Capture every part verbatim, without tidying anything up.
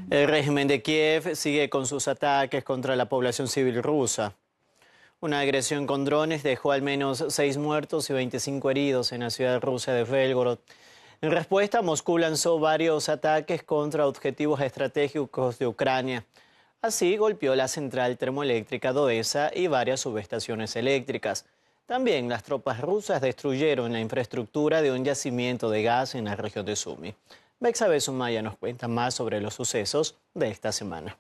El régimen de Kiev sigue con sus ataques contra la población civil rusa. Una agresión con drones dejó al menos seis muertos y veinticinco heridos en la ciudad rusa de Belgorod. En respuesta, Moscú lanzó varios ataques contra objetivos estratégicos de Ucrania. Así, golpeó la central termoeléctrica de Odesa y varias subestaciones eléctricas. También las tropas rusas destruyeron la infraestructura de un yacimiento de gas en la región de Sumy. Bexabe Sumaya nos cuenta más sobre los sucesos de esta semana.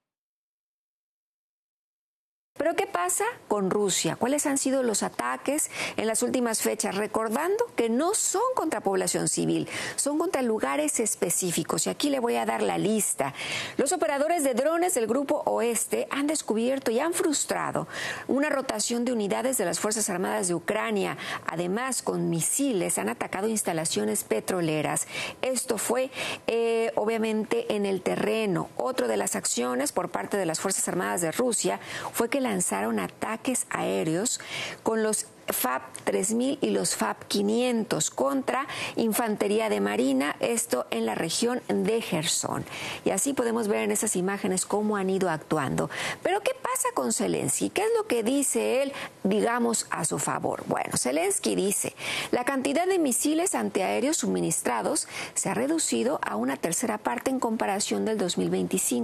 ¿Pero qué pasa con Rusia? ¿Cuáles han sido los ataques en las últimas fechas? Recordando que no son contra población civil, son contra lugares específicos. Y aquí le voy a dar la lista. Los operadores de drones del Grupo Oeste han descubierto y han frustrado una rotación de unidades de las Fuerzas Armadas de Ucrania. Además, con misiles han atacado instalaciones petroleras. Esto fue, eh, obviamente, en el terreno. Otra de las acciones por parte de las Fuerzas Armadas de Rusia fue que lanzaron ataques aéreos con los FAB tres mil y los FAB quinientos contra infantería de marina, esto en la región de Jersón. Y así podemos ver en esas imágenes cómo han ido actuando. Pero ¿qué pasa con Zelensky? ¿Qué es lo que dice él, digamos, a su favor? Bueno, Zelensky dice, la cantidad de misiles antiaéreos suministrados se ha reducido a una tercera parte en comparación del dos mil veinticinco.